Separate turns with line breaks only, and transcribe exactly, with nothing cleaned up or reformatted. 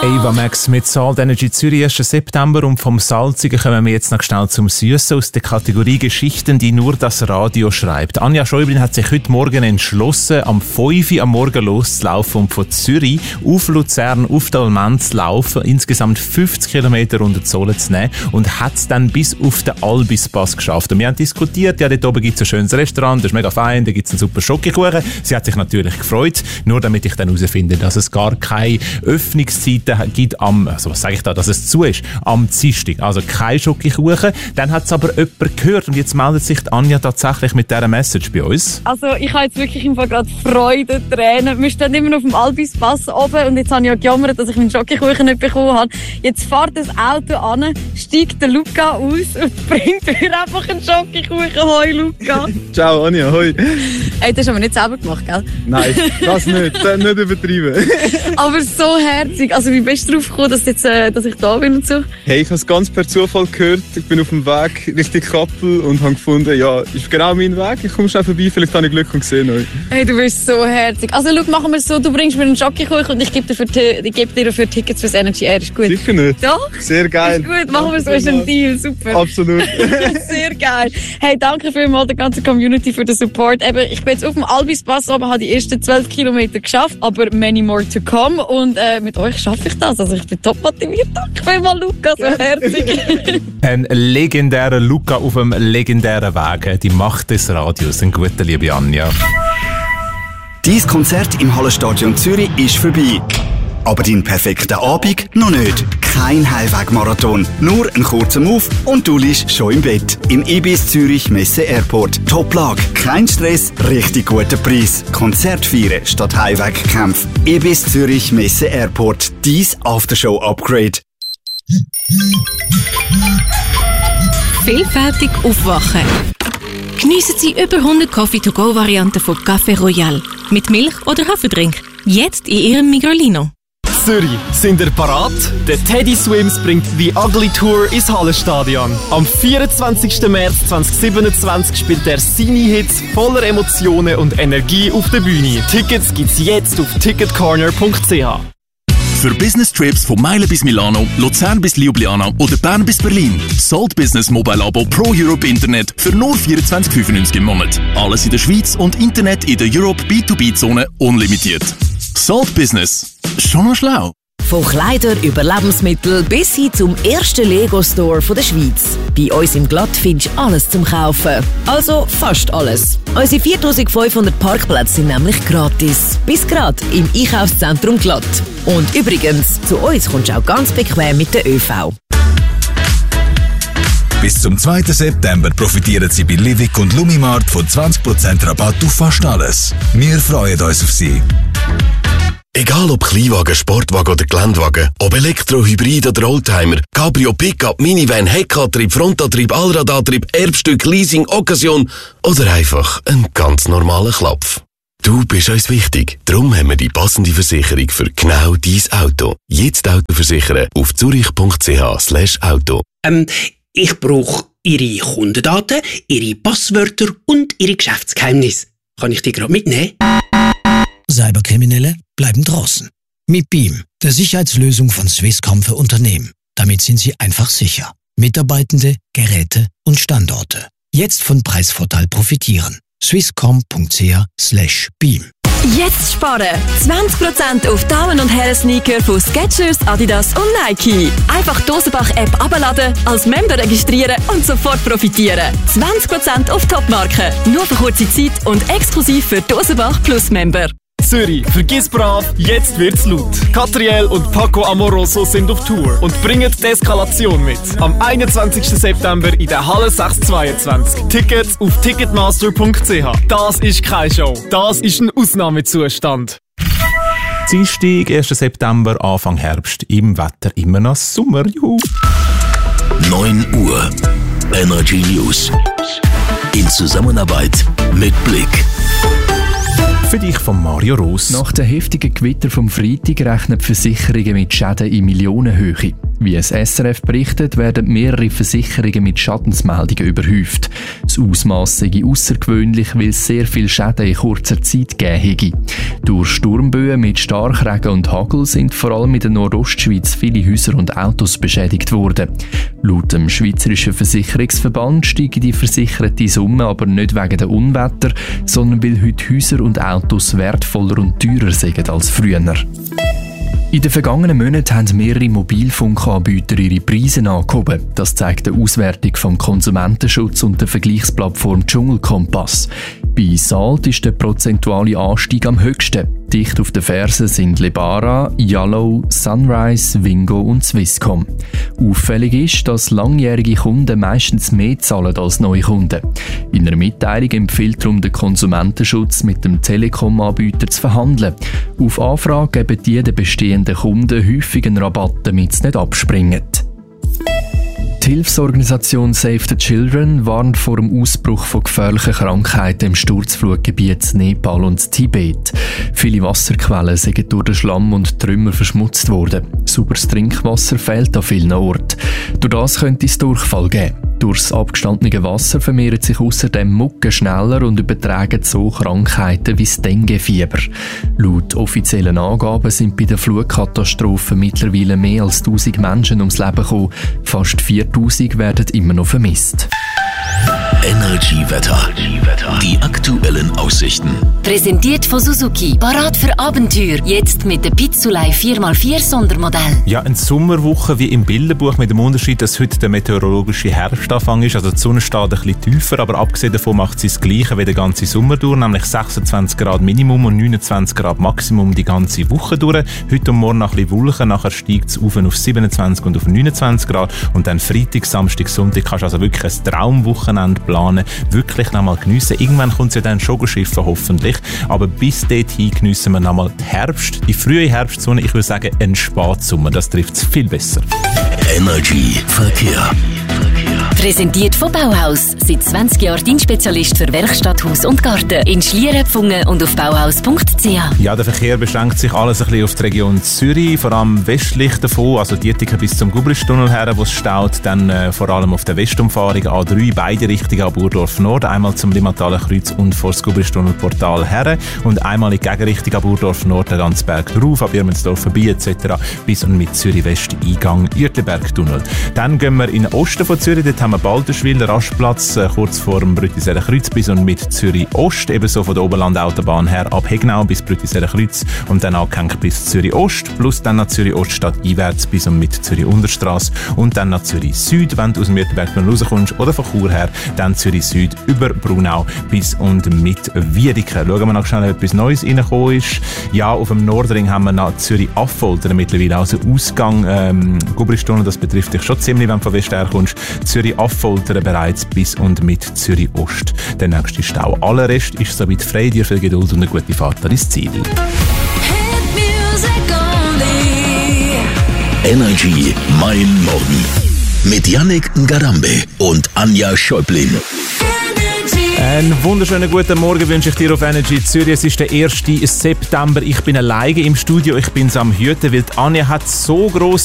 Ava Max mit Salt Energy Zürich, ersten September. Und vom Salzigen kommen wir jetzt noch schnell zum Süßen aus der Kategorie Geschichten, die nur das Radio schreibt. Anja Schäublin hat sich heute Morgen entschlossen, am fünf Uhr am Morgen loszulaufen und von Zürich auf Luzern, auf die Almenz zu laufen, insgesamt fünfzig Kilometer unter die Zolle zu nehmen und hat es dann bis auf den Albispass geschafft. Und wir haben diskutiert, ja, dort oben gibt es ein schönes Restaurant, das ist mega fein, da gibt es einen super Schokokuchen. Sie hat sich natürlich gefreut, nur damit ich dann herausfinde, dass es gar keine Öffnungszeiten gibt am, also was sage ich da, dass es zu ist, am Dienstag. Also kein Schokokuchen. Dann hat es aber jemand gehört und jetzt meldet sich die Anja tatsächlich mit dieser Message bei uns.
Also ich habe jetzt wirklich im Fall gerade Freude, Tränen. Wir stehen immer noch auf dem Albispass oben und jetzt habe ich ja gejammert, dass ich meinen Schokokuchen nicht bekommen habe. Jetzt fährt das Auto an, steigt der Luca aus und bringt mir einfach einen Schokokuchen. Hoi Luca.
Ciao Anja, hoi.
Ey, das haben wir nicht selber gemacht, gell?
Nein, das nicht. Das nicht übertreiben.
Aber so herzig. Also wie bist du darauf gekommen, dass, jetzt, äh, dass ich da bin und so?
Hey, ich habe es ganz per Zufall gehört. Ich bin auf dem Weg Richtung Kappel und habe gefunden, ja, ist genau mein Weg. Ich komme schnell vorbei, vielleicht habe ich Glück und sehe euch.
Hey, du bist so herzig. Also schau, machen wir es so, du bringst mir einen Schokokuchen und ich gebe dir, für ich gebe dir dafür Tickets fürs Energy Air. Ist gut?
Sicher nicht.
Doch?
Sehr geil.
Ist gut, machen wir so, ist ein Deal. Super.
Absolut.
Sehr geil. Hey, danke vielmals der ganzen Community für den Support. Eben, ich bin jetzt auf dem Albispass oben, habe die ersten zwölf Kilometer geschafft, aber many more to come. Und äh, mit euch schaffe ich das. Also ich bin top motiviert. Danke vielmals, Luca, so herzig.
Ein legendärer Luca auf einem legendären Weg. Die Macht des Radios. Ein guter, liebe Anja.
Dein Konzert im Hallenstadion Zürich ist vorbei. Aber dein perfekter Abend noch nicht. Kein Heimwegmarathon, nur ein kurzer Move und du liegst schon im Bett. Im Ibis Zürich Messe Airport. Top-Lage, kein Stress, richtig guter Preis. Konzert feiern statt Heimwegkämpfe. Ibis Zürich Messe Airport. Dein Aftershow-Upgrade.
Vielfältig aufwachen. Geniessen Sie über hundert Coffee-to-go-Varianten von Café Royal. Mit Milch oder Haferdrink. Jetzt in Ihrem Migrolino.
Zürich, sind ihr parat? Der Teddy Swims bringt die Ugly Tour ins Hallenstadion. Am vierundzwanzigsten März zweitausendsiebenundzwanzig spielt er seine Hits voller Emotionen und Energie auf der Bühne. Tickets gibt's jetzt auf ticketcorner punkt c h.
Für Business-Trips von Meilen bis Milano, Luzern bis Ljubljana oder Bern bis Berlin. Salt Business Mobile Abo Pro Europe Internet für nur vierundzwanzig fünfundneunzig im Monat. Alles in der Schweiz und Internet in der Europe B zwei B-Zone unlimitiert. Salt Business. Schon noch schlau.
Von Kleidern über Lebensmittel bis hin zum ersten Lego-Store der Schweiz. Bei uns im Glatt findest du alles zum Kaufen. Also fast alles. Unsere viertausendfünfhundert Parkplätze sind nämlich gratis. Bis gerade im Einkaufszentrum Glatt. Und übrigens, zu uns kommst du auch ganz bequem mit der ÖV.
Bis zum zweiten September profitieren Sie bei Livik und Lumimart von zwanzig Prozent Rabatt auf fast alles. Wir freuen uns auf Sie.
Egal ob Kleinwagen, Sportwagen oder Geländewagen, ob Elektro, Hybrid oder Oldtimer, Cabrio, Pickup, Minivan, Heckantrieb, Frontantrieb, Allradantrieb, Erbstück, Leasing, Occasion oder einfach ein ganz normaler Klapf. Du bist uns wichtig, darum haben wir die passende Versicherung für genau dein Auto. Jetzt Auto versichern auf zurich punkt c h slash auto.
Ähm, ich brauche Ihre Kundendaten, Ihre Passwörter und Ihre Geschäftsgeheimnisse. Kann ich die gerade mitnehmen?
Cyberkriminelle bleiben draußen. Mit Beam, der Sicherheitslösung von Swisscom für Unternehmen. Damit sind sie einfach sicher. Mitarbeitende, Geräte und Standorte. Jetzt von Preisvorteil profitieren. swisscom punkt c h slash beam.
Jetzt sparen! zwanzig Prozent auf Damen- und Herren-Sneaker von Skechers, Adidas und Nike. Einfach die Dosenbach-App abladen, als Member registrieren und sofort profitieren. zwanzig Prozent auf Topmarken. Nur für kurze Zeit und exklusiv für Dosenbach Plus-Member.
Zürich, vergiss brav, jetzt wird's laut. Catriel und Paco Amoroso sind auf Tour und bringen die Eskalation mit. Am einundzwanzigsten September in der Halle sechshundertzweiundzwanzig. Tickets auf ticketmaster punkt c h. Das ist keine Show, das ist ein Ausnahmezustand.
Dienstag, ersten September, Anfang Herbst. Im Wetter immer noch Sommer. Juhu.
neun Uhr. Energy News. In Zusammenarbeit mit Blick.
Für dich von Mario Roos.
Nach den heftigen Gewitter vom Freitag rechnen die Versicherungen mit Schäden in Millionenhöhe. Wie es S R F berichtet, werden mehrere Versicherungen mit Schadensmeldungen überhäuft. Das Ausmass sei aussergewöhnlich, weil es sehr viele Schäden in kurzer Zeit gegeben hätte. Durch Sturmböen mit Starkregen und Hagel sind vor allem in der Nordostschweiz viele Häuser und Autos beschädigt worden. Laut dem Schweizerischen Versicherungsverband steigen die versicherten Summen aber nicht wegen der Unwetter, sondern weil heute Häuser und Autos wertvoller und teurer sind als früher. In den vergangenen Monaten haben mehrere Mobilfunkanbieter ihre Preise angehoben. Das zeigt eine Auswertung vom Konsumentenschutz und der Vergleichsplattform Dschungelkompass. Bei Salt ist der prozentuale Anstieg am höchsten. Dicht auf den Fersen sind Lebara, Yallo, Sunrise, Wingo und Swisscom. Auffällig ist, dass langjährige Kunden meistens mehr zahlen als neue Kunden. In einer Mitteilung empfiehlt darum der Konsumentenschutz, mit dem Telekom-Anbieter zu verhandeln. Auf Anfrage geben die den bestehenden Kunden häufig einen Rabatt, damit sie nicht abspringen. Die Hilfsorganisation Save the Children warnt vor dem Ausbruch von gefährlichen Krankheiten im Sturzflutgebiet Nepal und Tibet. Viele Wasserquellen sind durch den Schlamm und Trümmer verschmutzt worden. Sauberes Trinkwasser fehlt an vielen Orten. Durch das könnte es Durchfall geben. Durchs abgestandene Wasser vermehren sich außerdem Mücken schneller und übertragen so Krankheiten wie das Denguefieber. Laut offiziellen Angaben sind bei der Flutkatastrophe mittlerweile mehr als tausend Menschen ums Leben gekommen. Fast viertausend werden immer noch vermisst.
Energy-Wetter. Die aktuellen Aussichten.
Präsentiert von Suzuki. Parat für Abenteuer. Jetzt mit der Pizzulei vier mal vier Sondermodell.
Ja, eine Sommerwoche wie im Bilderbuch mit dem Unterschied, dass heute der meteorologische Herbstanfang ist. Also die Sonne steht ein bisschen tiefer, aber abgesehen davon macht sie das Gleiche wie den ganzen Sommer durch, nämlich sechsundzwanzig Grad Minimum und neunundzwanzig Grad Maximum die ganze Woche durch. Heute und morgen noch ein bisschen Wolken, nachher steigt es auf auf siebenundzwanzig und auf neunundzwanzig Grad und dann Freitag, Samstag, Sonntag kannst du also wirklich ein Traumwochenende planen, wirklich nochmal geniessen. Irgendwann kommt es ja dann schon schiffen, hoffentlich. Aber bis dorthin geniessen wir nochmal den Herbst, die frühe Herbstsonne. Ich würde sagen, ein Spatsommer. Das trifft es viel besser.
Energy Verkehr.
Präsentiert von Bauhaus. Seit zwanzig Jahren Dienstspezialist für Werkstatt, Haus und Garten. In Schlieren, Pfungen und auf bauhaus punkt c h.
Ja, der Verkehr beschränkt sich alles ein bisschen auf die Region Zürich, vor allem westlich davon, also Dietiken bis zum Gubristunnel her, wo es staut, dann äh, vor allem auf der Westumfahrung A drei, beide Richtungen ab Urdorf Nord, einmal zum Limmatalen Kreuz und vor das Gubristunnelportal her und einmal in die Gegenrichtung ab Urdorf Nord, den ganzen Berg drauf, ab Irmensdorf vorbei et cetera bis und mit Zürich West Eingang Uetlibergtunnel. Dann gehen wir in den Osten von Zürich, dort haben wir Balderschwil, den Rastplatz, äh, kurz vor dem Brüttiseler Kreuz bis und mit Zürich Ost, ebenso von der Oberland-Autobahn her ab Hegnau bis Brüttiseler Kreuz und dann angehängt bis Zürich Ost, plus dann nach Zürich Ost statt einwärts bis und mit Zürich Unterstrasse und dann nach Zürich Süd, wenn du aus dem Uetlibergtunnel rauskommst oder von Chur her, dann Zürich Süd über Brunau bis und mit Wiedeken. Schauen wir noch schnell, ob etwas Neues reingekommen ist. Ja, auf dem Nordring haben wir nach Zürich Affoltern mittlerweile, also Ausgang ähm, Gubristunnel, das betrifft dich schon ziemlich, wenn du von West her kommst. Zürich Affoltern bereits bis und mit Zürich Ost. Der nächste Stau. Aller Rest ist somit frei. Dir viel Geduld und eine gute Fahrt an dein Ziel.
Energy Mein Morgen. Mit Yannick Ngarambe und Anja Schäublin.
Einen wunderschönen guten Morgen wünsche ich dir auf Energy Zürich. Es ist der erste September. Ich bin alleine im Studio. Ich bin am Hüten, weil die Anja hat so grosse